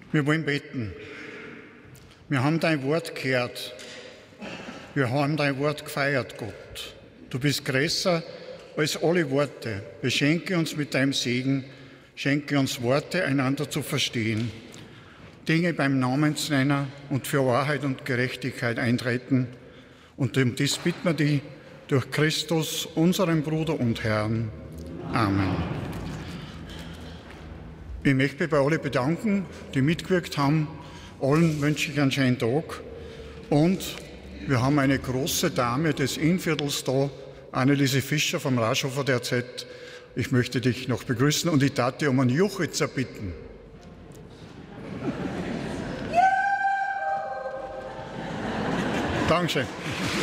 Wir wollen beten. Wir haben dein Wort gehört. Wir haben dein Wort gefeiert, Gott. Du bist größer als alle Worte. Beschenke uns mit deinem Segen. Schenke uns Worte, einander zu verstehen. Dinge beim Namen zu nennen und für Wahrheit und Gerechtigkeit eintreten. Und um das bitten wir dich durch Christus, unseren Bruder und Herrn. Amen. Ich möchte mich bei allen bedanken, die mitgewirkt haben. Allen wünsche ich einen schönen Tag. Und wir haben eine große Dame des Innviertels da, Anneliese Fischer vom Raschhofer der Z. Ich möchte dich noch begrüßen und ich darf dich um einen Juchitzer bitten. Dankeschön.